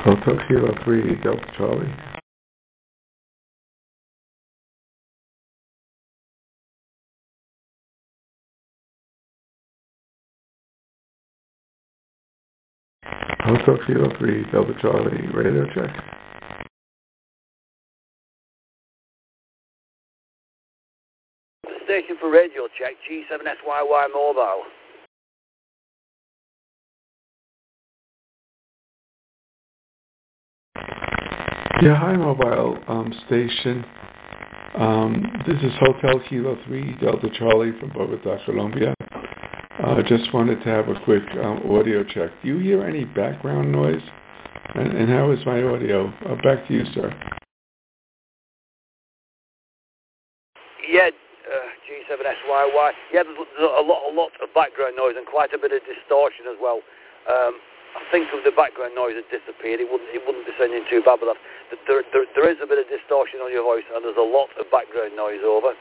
Hotel Kilo 3, Delta Charlie. Hotel Kilo 3, Delta Charlie, radio check. Station for radio check, G7SYY mobile. Yeah, hi mobile station. This is Hotel Kilo 3, Delta Charlie from Bogota, Colombia. Just wanted to have a quick audio check. Do you hear any background noise? And how is my audio? Back to you, sir. Yeah, G7SYY. Yeah, there's a lot of background noise and quite a bit of distortion as well. I think if the background noise had disappeared, it wouldn't be sounding too bad, but there is a bit of distortion on your voice and there's a lot of background noise over.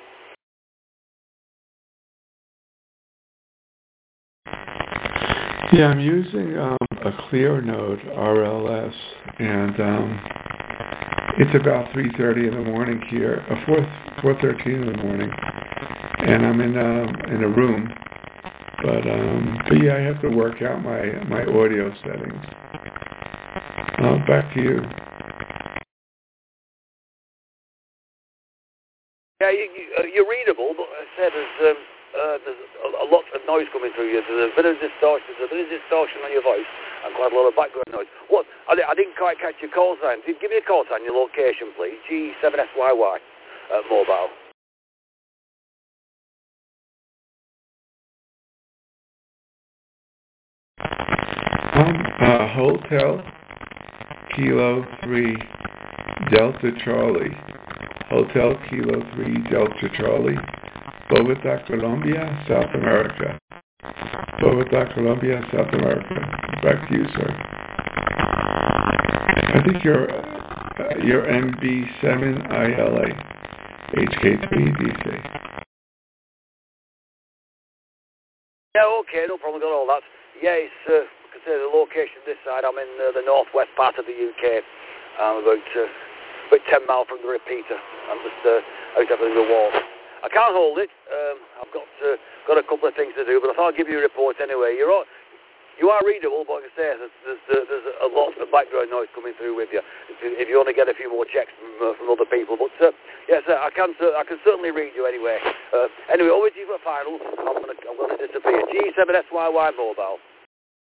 Yeah, I'm using a Clearnote RLS, and it's about 3:30 in the morning here, 4:13 in the morning, and I'm in a room. But yeah, I have to work out my audio settings. Back to you. Yeah, you're readable, but I said there's a lot of noise coming through you. There's a bit of distortion on your voice and quite a lot of background noise. What? I didn't quite catch your call sign. Give me a call sign, your location, please. G7SYY mobile. Hotel Kilo 3 Delta Charlie. Hotel Kilo 3 Delta Charlie. Bogota, Colombia, South America. Bogota, Colombia, South America. Back to you, sir. I think you're MB7ILA, HK3DC. Yeah, okay, no problem, got all that. Yeah, it's consider the location this side. I'm in the northwest part of the UK. I'm about 10 miles from the repeater. I'm just out having a walk. I can't hold it. I've got a couple of things to do, but I thought I'd give you a report anyway. You are readable, but like I say, there's a lot of background noise coming through with you. If you want to get a few more checks from other people, but yes, I can certainly read you anyway. Anyway, over to you for a final. I'm going to disappear. G7SYY mobile.